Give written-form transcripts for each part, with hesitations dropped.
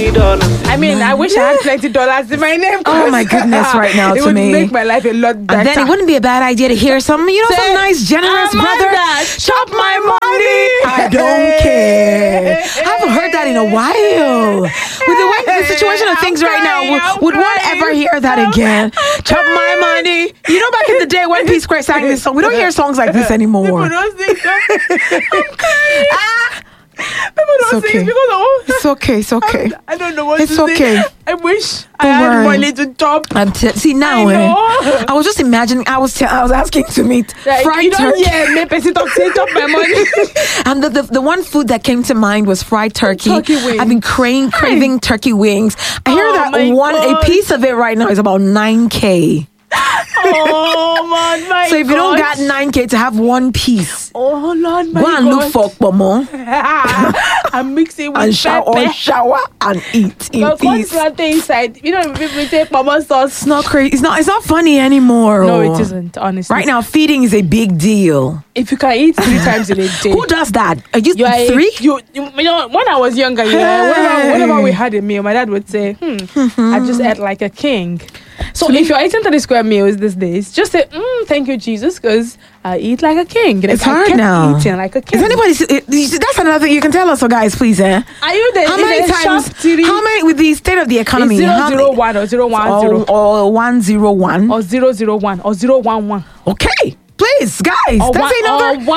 I mean, I wish I had plenty dollars in my name. Oh my goodness, right now it to would me. make my life a lot better. And then it wouldn't be a bad idea to hear some, some nice, generous brother. Chop my money. I don't care. I haven't heard that in a while. With the situation of things right now, would one ever hear that again? Chop my money. Back in the day when P Square sang this song, we don't hear songs like this anymore. People don't sing I'm crying. People don't sing because it's okay. It's okay. I don't know what it's to okay. say. I wish I had money to chop. See now, I was just imagining. I was asking to meet fried turkey. Me person talk say chop my money. And the one food that came to mind was fried turkey. Turkey wings. I've been craving turkey wings. I hear that a piece of it right now is about 9K. Oh man, my So if you don't got 9K to have one piece, oh Lord, my go and look for pomo and mix it with and shower and eat in but peace. What's inside? People say pomo sauce. It's not crazy. It's not funny anymore. No, it isn't. Honestly, right now feeding is a big deal. If you can eat 3 times in a day, who does that? Are you 3? When I was younger, whenever we had a meal, my dad would say, I just ate like a king. So if you're eating 30 square meals these days, just say, thank you, Jesus, because I eat like a king. It's hard now. Eating like a king. Is anybody? That's another thing you can tell us, so guys, please. Are you there? How many times? How many with the state of the economy? 001 or 010 or 101 or 001 or 011. Okay. Please, guys, that's another 10.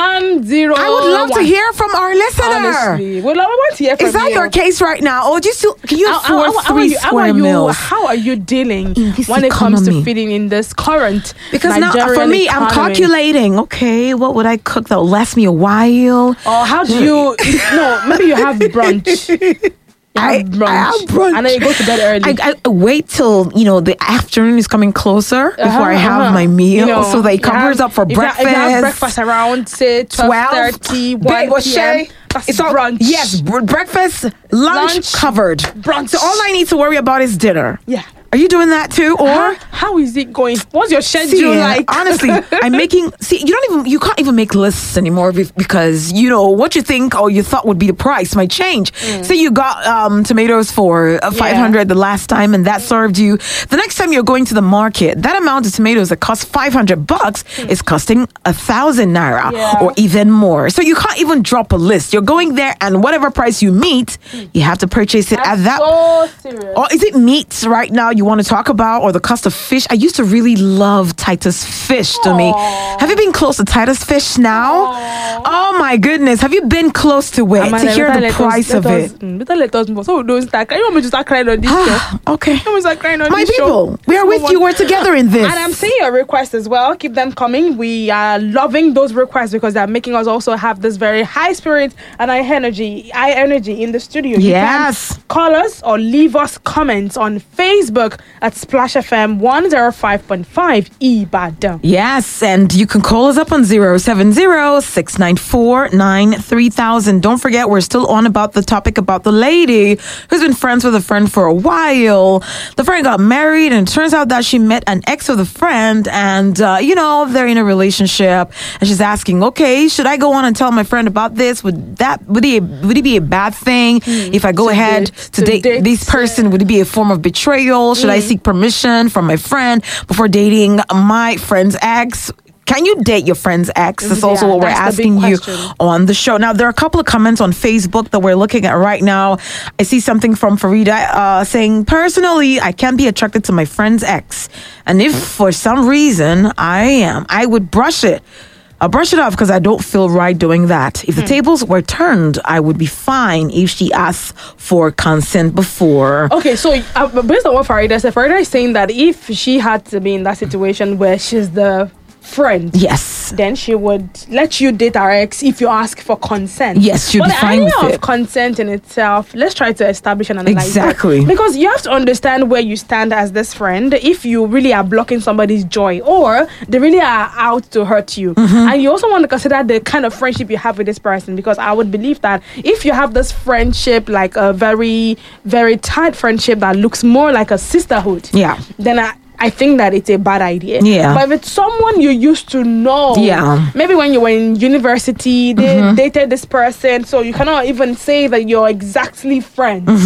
I would love to hear from our listener. Honestly, we want to hear from you. Is that your case right now, or just can you afford 3 square meals? How are you dealing when it comes to feeding in this current? Because now, for me, I'm calculating. Okay, what would I cook that will last me a while? Or how do you? No, maybe you have brunch. I have brunch. And then you go to bed early. I wait till the afternoon is coming closer before I have my meal, so that it covers up for breakfast. If you have breakfast around say 12:30, 1 p.m. It's all brunch. Yes, breakfast, lunch covered. Brunch. So all I need to worry about is dinner. Yeah. Are you doing that too, or how is it going? What's your schedule like? Honestly, I'm making. You can't even make lists anymore because what you think or you thought would be the price might change. Say you got tomatoes for 500 the last time, and that served you. The next time you're going to the market, that amount of tomatoes that cost $500 is costing 1,000 naira or even more. So you can't even drop a list. You're going there, and whatever price you meet, you have to purchase it at that. So serious. Or is it meats right now you want to talk about, or the cost of fish? I used to really love Titus Fish to me. Have you been close to Titus Fish now? Oh my goodness. Have you been close to it to hear the price of it? Better let us move. So don't start. You want me to start crying on this show? Okay. You want me to start crying on my this people, show? we are with you. We're together in this. And I'm seeing your requests as well. Keep them coming. We are loving those requests because they're making us also have this very high spirit and high energy in the studio. Yes. You can call us or leave us comments on Facebook at Splash FM 105.5 Ibadan. Yes, and you can call us up on 070-694-9300. Don't forget, we're still on about the topic about the lady who's been friends with a friend for a while. The friend got married, and it turns out that she met an ex of the friend, and they're in a relationship, and she's asking, okay, should I go on and tell my friend about this? Would it be a bad thing if I go ahead to date this person? Would it be a form of betrayal? Should I seek permission from my friend before dating my friend's ex? Can you date your friend's ex? That's also what we're asking you on the show. Now, there are a couple of comments on Facebook that we're looking at right now. I see something from Farida saying, personally, I can't be attracted to my friend's ex. And if for some reason I would brush it. I'll brush it off because I don't feel right doing that. If the tables were turned, I would be fine if she asked for consent before. Okay, so based on what Farida said, Farida is saying that if she had to be in that situation where she's the friend, yes, then she would let you date our ex if you ask for consent. Yes, she'd be fine with it. But the idea of consent in itself, let's try to establish and analyze exactly that. Because you have to understand where you stand as this friend. If you really are blocking somebody's joy, or they really are out to hurt you, and you also want to consider the kind of friendship you have with this person. Because I would believe that if you have this friendship, like a very, very tight friendship that looks more like a sisterhood, then I think that it's a bad idea. Yeah. But if it's someone you used to know, maybe when you were in university, they dated this person, so you cannot even say that you're exactly friends.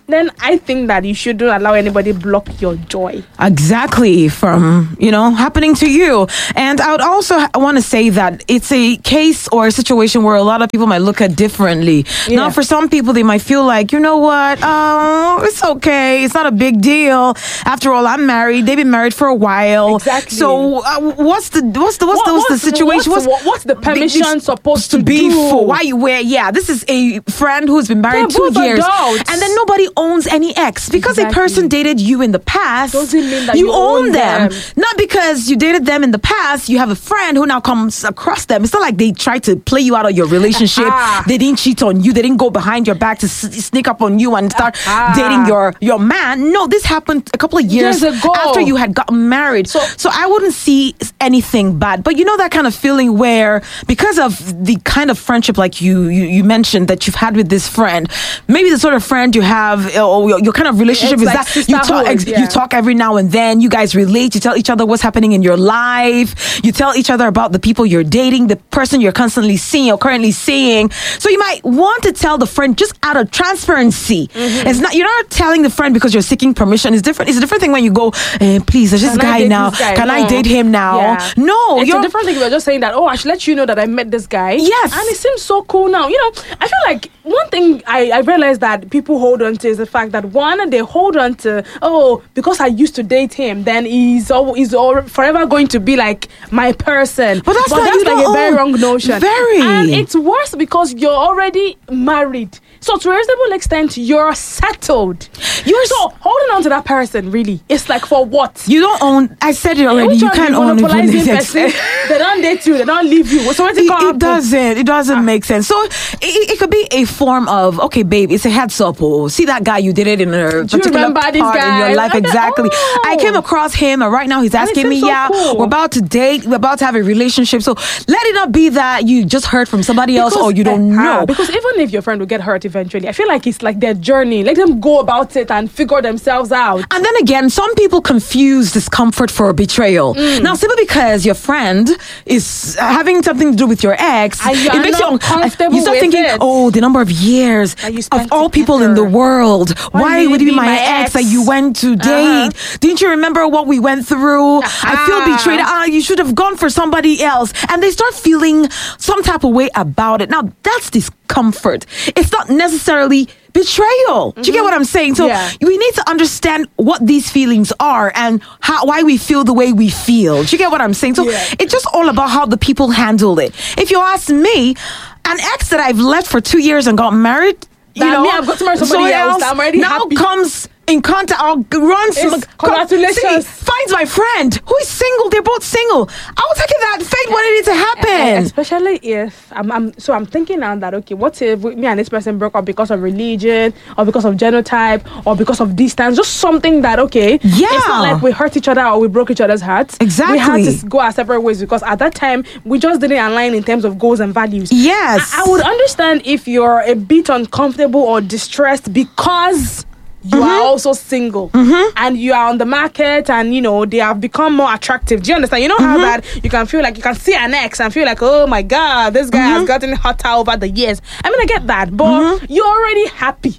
then I think that you shouldn't allow anybody block your joy. Exactly, from happening to you. And I would also want to say that it's a case or a situation where a lot of people might look at differently. Now, for some people, they might feel like, you know what, it's okay, it's not a big deal. After all, I'm married. They've been married for a while. Exactly. So what's the situation? What's the permission supposed to be do? for? Why you wear? Yeah, this is a friend who's been married 2 years, adults. and then nobody owns any ex because a person dated you in the past. Doesn't mean that you own them. Not because you dated them in the past, you have a friend who now comes across them. It's not like they tried to play you out of your relationship. They didn't cheat on you. They didn't go behind your back to sneak up on you and start dating your man. No, this happened a couple of years ago after you had gotten married. So I wouldn't see anything bad. But you know that kind of feeling where, because of the kind of friendship like you mentioned that you've had with this friend, maybe the sort of friend you have, or your kind of relationship is like that you talk every now and then, you guys relate, you tell each other what's happening in your life, you tell each other about the people you're dating, the person you're constantly seeing or currently seeing. So you might want to tell the friend just out of transparency. You're not telling the friend because you're seeking permission. It's different. It's a different thing when you go, please, there's this guy now. Can I date him now? Yeah. No, it's a different thing. We're just saying that, I should let you know that I met this guy. Yes. And it seems so cool now. I feel like one thing I realized that people hold on to is the fact that, one, they hold on to, because I used to date him, then he's forever going to be like my person. But that's like a very wrong notion. Very. And it's worse because you're already married. So to a reasonable extent, you're settled. So holding on to that person, really, it's like for what? You don't own. I said it already. You can't own it. They don't date you. They don't leave you. So it doesn't. It doesn't make sense. So it could be a form of, okay, babe, it's a heads up. See that guy you did it in a particular part in your life. Exactly. I came across him, and right now he's asking me, cool. we're about to date. We're about to have a relationship. So let it not be that you just heard from somebody else or you don't know. Because even if your friend will get hurt eventually, I feel like it's like their journey. Let them go about it and figure themselves out. And then again, some people confuse discomfort for betrayal. Now, simply because your friend is having something to do with your ex, it makes you uncomfortable. You start thinking, the number of years of all people in the world, why would he be my ex that you went to date? Didn't you remember what we went through? I feel betrayed. You should have gone for somebody else. And they start feeling some type of way about it. Now, that's discomfort. It's not necessarily betrayal. Do you get what I'm saying? So we need to understand what these feelings are and why we feel the way we feel. Do you get what I'm saying? So it's just all about how the people handle it. If you ask me, an ex that I've left for 2 years and got married, I've got to marry somebody else. I'm already now happy. Comes in contact, I'll run. Congratulations. Finds my friend who is single. They're both single. I will take it that fate wanted it to happen. Especially if I'm thinking now that, okay, what if me and this person broke up because of religion or because of genotype or because of distance? Just something that, it's not like we hurt each other or we broke each other's hearts. Exactly. We had to go our separate ways because at that time we just didn't align in terms of goals and values. Yes. I would understand if you're a bit uncomfortable or distressed because you are also single and you are on the market and they have become more attractive. Do you understand? You know how that you can feel like you can see an ex and feel like, oh my god, this guy has gotten hotter over the years. I mean, I get that, but you're already happy.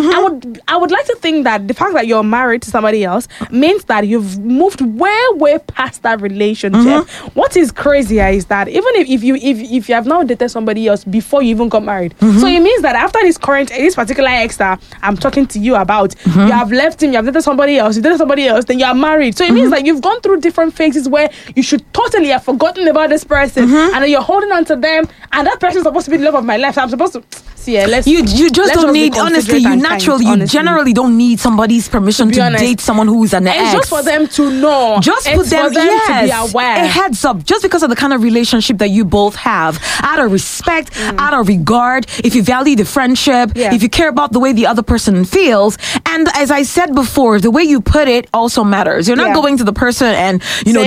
I would like to think that the fact that you're married to somebody else means that you've moved way past that relationship. What is crazier is that even if you have now dated somebody else before you even got married, so it means that after this particular ex that I'm talking to you about, you have left him, you have dated somebody else, then you are married. So it means that you've gone through different phases where you should totally have forgotten about this person, and then you're holding on to them, and that person is supposed to be the love of my life. So I'm supposed to you just don't need, honestly, you generally don't need somebody's permission to date someone who is an ex. It's just for them to know. Just for them to be aware. A heads up, just because of the kind of relationship that you both have, out of respect, out of regard, if you value the friendship, if you care about the way the other person feels. And as I said before, the way you put it also matters. You're not going to the person and,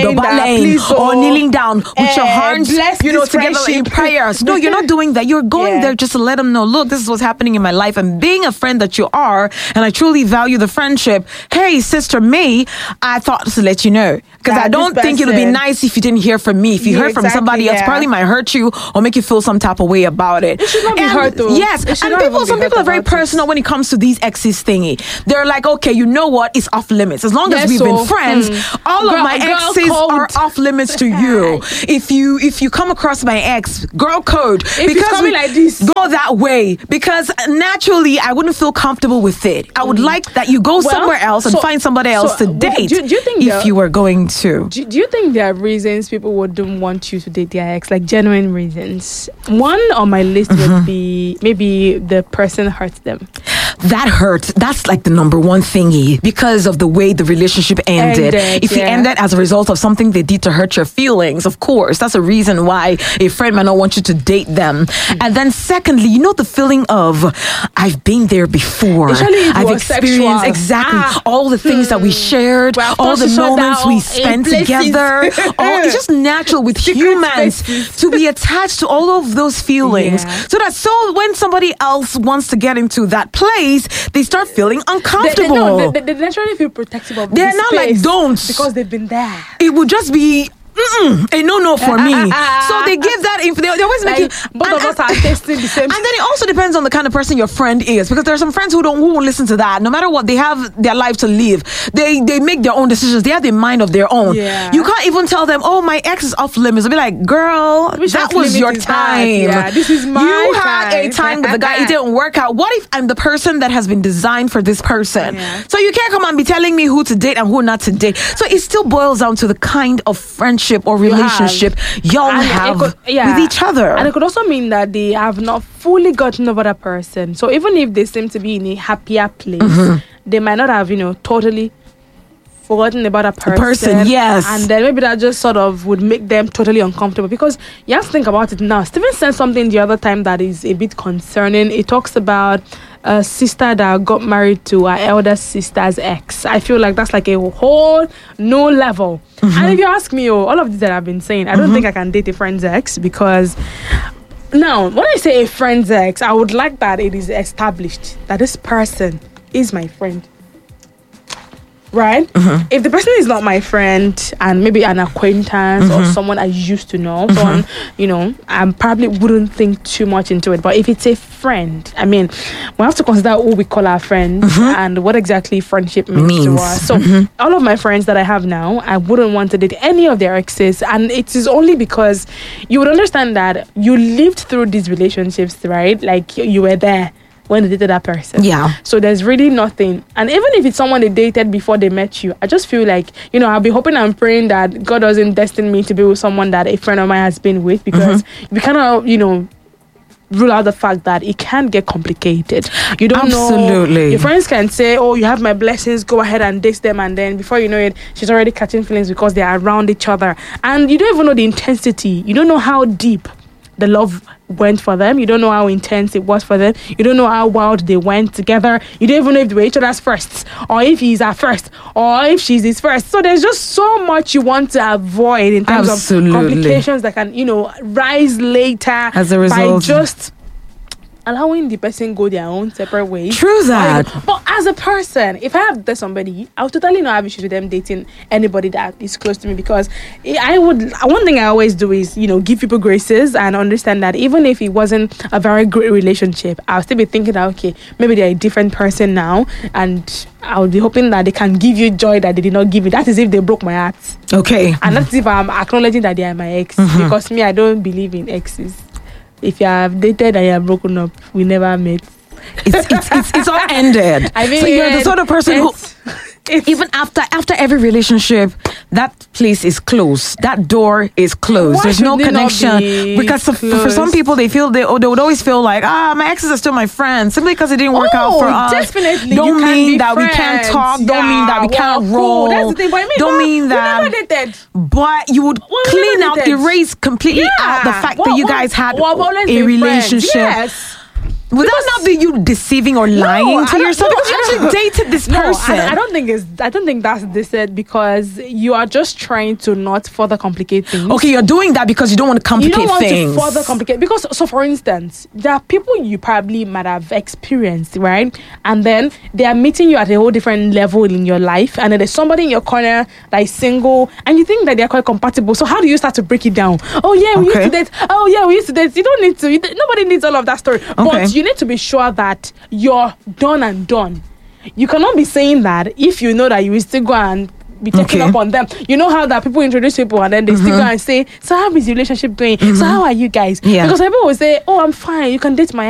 or kneeling down with your hands, together in prayers. No, you're not doing that. You're going there just to let them know, look, this is what's happening in my life. And being a friend that you are, and I truly value the friendship, hey, Sister May, I thought to let you know. Because I don't think it'll be nice if you didn't hear from me. If you heard from somebody else, probably might hurt you or make you feel some type of way about it. It should not be hurt though. Yes, and some people are very personal when it comes to these exes thingy. They're like, okay, you know what? It's off limits. As long as we've been friends, all of my exes are off limits to you. If you come across my ex, girl code. If it's coming like this, go that way. Because naturally, I wouldn't feel comfortable with it. I would like that you go somewhere else and find somebody else to date. Do you think if you were going to? Do you think there are reasons people wouldn't want you to date their ex, like genuine reasons? One on my list would be maybe the person hurts them. That hurt. That's like the number one thingy because of the way the relationship ended. If it ended as a result of something they did to hurt your feelings, of course, that's a reason why a friend might not want you to date them. And then secondly, you know the feeling of, I've been there before. I've experienced exactly all the things that we shared, all the moments we spent together. It's just natural with humans to be attached to all of those feelings. So when somebody else wants to get into that place, they start feeling uncomfortable. They naturally feel protective of They're not like don't because they've been there. It would just be a no for me. So they give that info. They always make it. Both of us are testing the same. And then it also depends on the kind of person your friend is, because there are some friends who won't listen to that. No matter what, they have their life to live. They make their own decisions. They have the mind of their own. Yeah. You can't even tell them, oh, my ex is off limits. They'll be like, girl, that was your time. This is my You had a time with the guy. It didn't work out. What if I'm the person that has been designed for this person? So you can't come and be telling me who to date and who not to date. So it still boils down to the kind of friendship or relationship y'all have with each other. And it could also mean that they have not fully gotten over that person. So even if they seem to be in a happier place, they might not have, totally forgotten about a person. Yes. And then maybe that just sort of would make them totally uncomfortable, because you have to think about it now. Steven said something the other time that is a bit concerning. It talks about a sister that got married to her elder sister's ex. I feel like that's like a whole new level. And if you ask me, all of this that I've been saying, I don't think I can date a friend's ex, because now when I say a friend's ex, I would like that it is established that this person is my friend. Right? If the person is not my friend and maybe an acquaintance or someone I used to know, someone, I probably wouldn't think too much into it. But if it's a friend, I mean, we have to consider who we call our friends and what exactly friendship means to us. So all of my friends that I have now, I wouldn't want to date any of their exes. And it is only because you would understand that you lived through these relationships, right? Like you were there when they dated that person. Yeah. So there's really nothing. And even if it's someone they dated before they met you, I just feel like, I'll be hoping and praying that God doesn't destine me to be with someone that a friend of mine has been with, because we cannot, rule out the fact that it can get complicated. You don't know. Your friends can say, oh, you have my blessings, go ahead and date them. And then before you know it, she's already catching feelings because they are around each other. And you don't even know the intensity. You don't know how deep the love went for them. You don't know how intense it was for them. You don't know how wild they went together. You don't even know if they were each other's firsts, or if he's our first, or if she's his first. So there's just so much you want to avoid in terms of complications that can, rise later as a result by just allowing the person go their own separate ways. True that. But as a person, if I have dated somebody, I would totally not have issues with them dating anybody that is close to me, because one thing I always do is, give people graces and understand that even if it wasn't a very great relationship, I'll still be thinking that, okay, maybe they're a different person now, and I'll be hoping that they can give you joy that they did not give me. That is if they broke my heart. Okay. And that's if I'm acknowledging that they are my ex, because me, I don't believe in exes. If you have dated and you have broken up, we never met. It's all ended. I mean, so you're the sort of person who, even after every relationship, that place is closed. That door is closed. Why There's no should they not connection, be because for some people they feel they would always feel like, my exes are still my friends simply because it didn't work out for us. Definitely, don't mean that friends. we can't talk. Don't mean that we can't roll. That's the thing. But I mean, don't mean that. We never dated. But you would clean out, erase completely out the fact that you guys had a relationship. Yes. Would that not be you deceiving or lying to yourself? Because you actually dated this person. I don't think that's deceit, because you are just trying to not further complicate things. Okay, you're doing that because you don't want to complicate You don't want things. to further complicate, because, so for instance, there are people you probably might have experienced, right? And then they are meeting you at a whole different level in your life, and then there's somebody in your corner that is single, and you think that they're quite compatible. So how do you start to break it down? Oh yeah, we used to date. Oh yeah, we used to date. You don't need to. Nobody needs all of that story. But you need to be sure that you're done and done. You cannot be saying that if you know that you will still go and be checking up on them. You know how that people introduce people and then they still go and say, so how is the relationship going? So how are you guys? Yeah. Because people will say, oh, I'm fine. You can date my